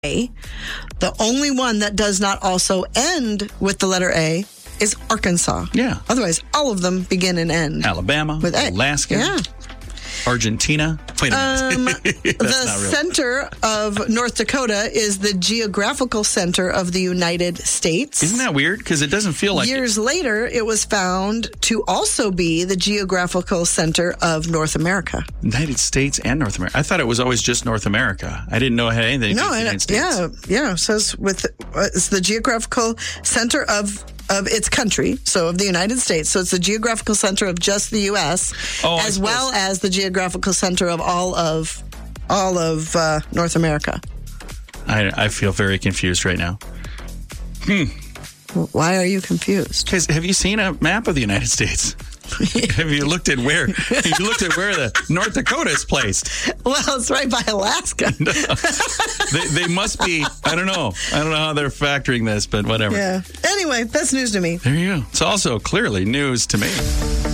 The only one that does not also end with the letter A is Arkansas. Yeah. Otherwise, all of them begin and end. Alabama, with A. Alaska, Yeah. Argentina. Wait a minute. The center of North Dakota is the geographical center of the United States. Isn't that weird? Because it doesn't feel like Years later, it was found to also be the geographical center of North America. United States and North America. I thought it was always just North America. I didn't know it had anything to do with the United States. Yeah. It says it's the geographical center of its country, so of the United States. So it's the geographical center of just the U.S., as well as the geographical center of all of North America. I feel very confused right now. Why are you confused? Because have you seen a map of the United States? Have you looked at where? You looked at where the North Dakota is placed? Well, it's right by Alaska. No. They must be. I don't know how they're factoring this, but whatever. Yeah. Anyway, that's news to me. There you go. It's also clearly news to me.